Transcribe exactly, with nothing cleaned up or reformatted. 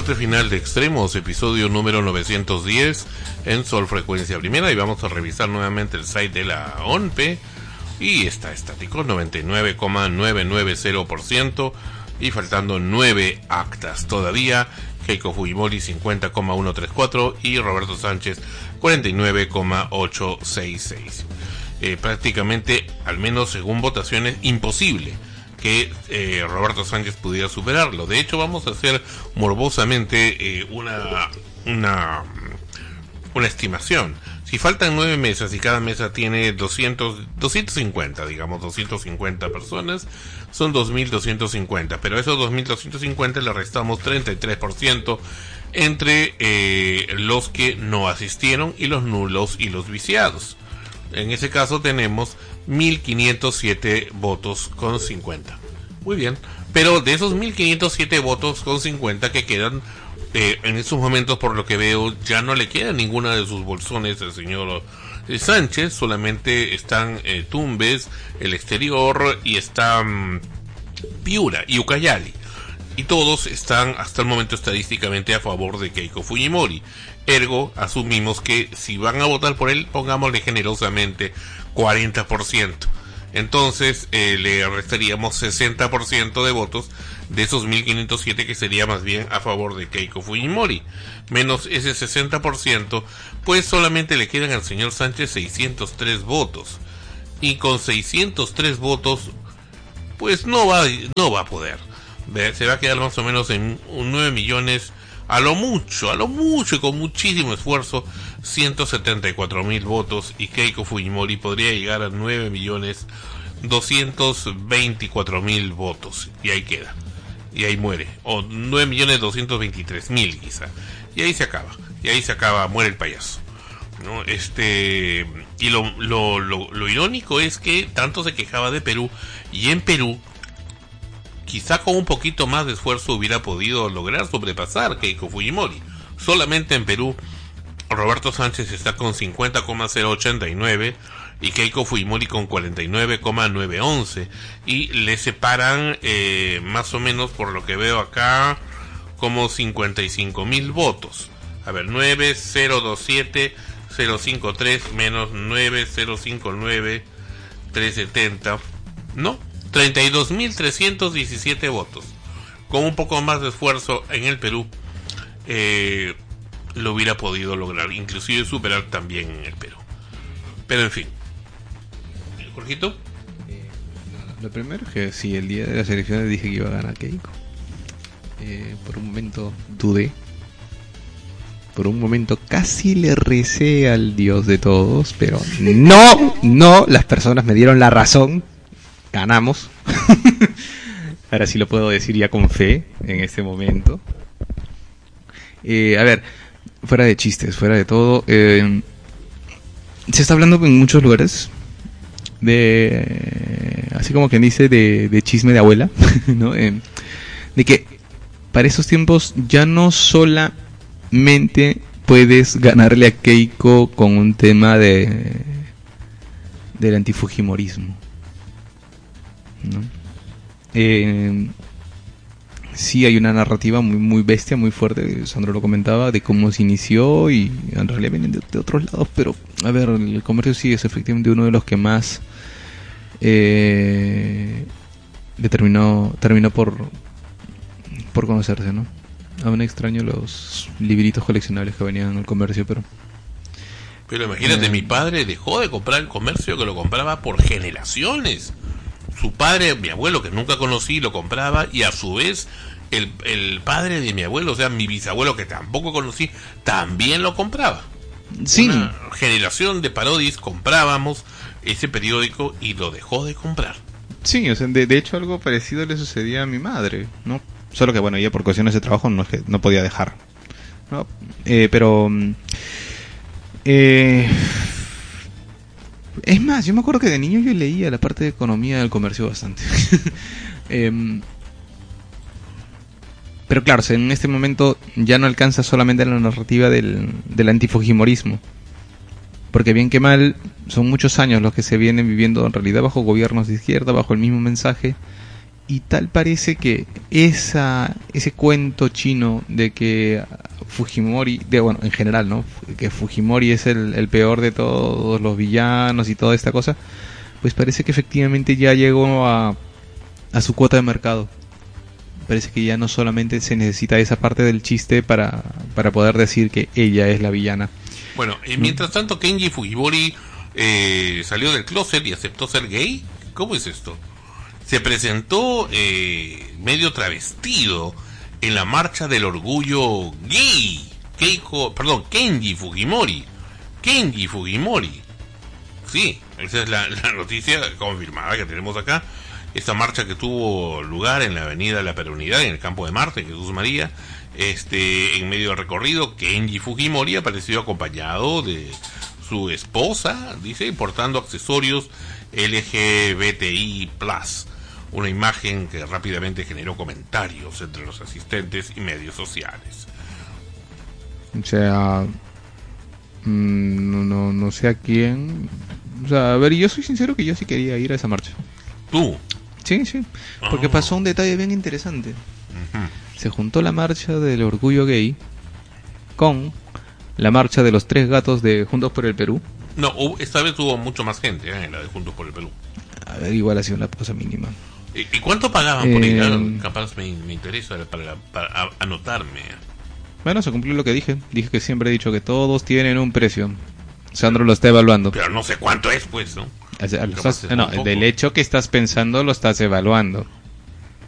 parte final de Extremos, episodio número novecientos diez en Sol Frecuencia Primera, y vamos a revisar nuevamente el site de la O N P y está estático, noventa y nueve coma novecientos noventa por ciento, y faltando nueve actas todavía. Keiko Fujimori cincuenta coma ciento treinta y cuatro y Roberto Sánchez cuarenta y nueve coma ochocientos sesenta y seis. Eh, prácticamente, al menos según votaciones, imposible que eh, Roberto Sánchez pudiera superarlo. De hecho, vamos a hacer morbosamente eh, una una una estimación. Si faltan nueve mesas y cada mesa tiene doscientos, doscientos cincuenta, digamos, doscientas cincuenta personas, son dos mil doscientos cincuenta, pero a esos dos mil doscientos cincuenta le restamos treinta y tres por ciento entre eh, los que no asistieron y los nulos y los viciados. En ese caso tenemos mil quinientos siete votos con cincuenta. Muy bien, pero de esos mil quinientos siete votos con cincuenta que quedan, eh, en estos momentos, por lo que veo, ya no le queda ninguna de sus bolsones al señor eh, Sánchez. Solamente están eh, Tumbes, el Exterior, y está um, Piura y Ucayali. Y todos están hasta el momento estadísticamente a favor de Keiko Fujimori. Ergo, asumimos que si van a votar por él, pongámosle generosamente cuarenta por ciento. Entonces eh, le restaríamos sesenta por ciento de votos de esos mil quinientos siete, que sería más bien a favor de Keiko Fujimori. Menos ese sesenta por ciento, pues solamente le quedan al señor Sánchez seiscientos tres votos. Y con seiscientos tres votos, pues no va, no va a poder. Se va a quedar más o menos en nueve millones, a lo mucho, a lo mucho y con muchísimo esfuerzo, ciento setenta y cuatro mil votos, y Keiko Fujimori podría llegar a nueve millones doscientos veinticuatro mil votos, y ahí queda, y ahí muere, o nueve millones doscientos veintitrés mil quizá, y ahí se acaba, y ahí se acaba, muere el payaso, ¿no? Este, y lo, lo, lo, lo irónico es que tanto se quejaba de Perú, y en Perú, quizá con un poquito más de esfuerzo hubiera podido lograr sobrepasar Keiko Fujimori. Solamente en Perú, Roberto Sánchez está con cincuenta coma cero ochenta y nueve y Keiko Fujimori con cuarenta y nueve coma novecientos once, y le separan eh, más o menos, por lo que veo acá, como cincuenta y cinco mil votos. A ver, nueve cero dos siete cero cinco tres menos nueve cero cinco nueve trescientos setenta, ¿no? treinta y dos mil trescientos diecisiete votos. Con un poco más de esfuerzo en el Perú, eh, lo hubiera podido lograr, inclusive superar también en el Perú. Pero en fin, Jorgito. Eh, lo primero es que sí, el día de las elecciones dije que iba a ganar Keiko. Eh, por un momento dudé. Por un momento casi le recé al Dios de todos, pero no, no, las personas me dieron la razón. Ganamos. Ahora sí lo puedo decir ya con fe en este momento. Eh, a ver, fuera de chistes, fuera de todo, eh, se está hablando en muchos lugares de, así como quien dice, de, de chisme de abuela, ¿no? Eh, de que para esos tiempos ya no solamente puedes ganarle a Keiko con un tema de del antifujimorismo, ¿no? Eh, sí hay una narrativa muy muy bestia, muy fuerte, Sandro lo comentaba, de cómo se inició, y en realidad vienen de, de otros lados, pero a ver, el comercio sí es efectivamente uno de los que más eh, determinó, terminó por por conocerse, ¿no? Aún extraño los libritos coleccionables que venían al comercio, pero pero imagínate, eh, mi padre dejó de comprar el comercio, que lo compraba por generaciones. Su padre, mi abuelo, que nunca conocí, lo compraba, y a su vez el, el padre de mi abuelo, o sea, mi bisabuelo, que tampoco conocí, también lo compraba. Sí. Una generación de parodis comprábamos ese periódico y lo dejó de comprar. Sí, o sea, de, de hecho algo parecido le sucedía a mi madre, ¿no? Solo que bueno, ella por cuestiones de trabajo no es que no podía dejar, ¿no? Eh, pero eh, es más, yo me acuerdo que de niño yo leía la parte de economía del comercio bastante. eh, pero claro, en este momento ya no alcanza solamente la narrativa del, del antifujimorismo, porque bien que mal son muchos años los que se vienen viviendo en realidad bajo gobiernos de izquierda, bajo el mismo mensaje, y tal parece que esa ese cuento chino de que Fujimori, de bueno, en general, ¿no? Que Fujimori es el, el peor de todos los villanos y toda esta cosa, pues parece que efectivamente ya llegó a, a su cuota de mercado. Parece que ya no solamente se necesita esa parte del chiste para, para poder decir que ella es la villana. Bueno, y mientras tanto Kenji Fujimori eh, salió del closet y aceptó ser gay. ¿Cómo es esto? Se presentó eh, medio travestido en la marcha del orgullo gay. Keiko, perdón, Kenji Fujimori. Kenji Fujimori. Sí, esa es la, la noticia confirmada que tenemos acá. Esta marcha que tuvo lugar en la avenida La Peronidad, en el campo de Marte, Jesús María, este, en medio del recorrido, Kenji Fujimori apareció acompañado de su esposa, dice, portando accesorios L G B T I plus, una imagen que rápidamente generó comentarios entre los asistentes y medios sociales. O sea, mmm, no, no, no sé a quién. O sea, a ver, yo soy sincero que yo sí quería ir a esa marcha. ¿Tú? Sí, sí, porque Oh. pasó un detalle bien interesante. Uh-huh. Se juntó la marcha del orgullo gay con la marcha de los tres gatos de Juntos por el Perú. No, hubo- esta vez hubo mucho más gente, ¿eh? En la de Juntos por el Perú. A ver, igual ha sido una cosa mínima. ¿Y, y cuánto pagaban por Eh, ir? Ah, capaz me, me interesa para, para a- anotarme. Bueno, se cumplió lo que dije. Dije que siempre he dicho que todos tienen un precio. Sandro lo está evaluando. Pero no sé cuánto es, pues, ¿no? O sea, lo Capaz estás- es no, muy poco. del hecho que estás pensando lo estás evaluando.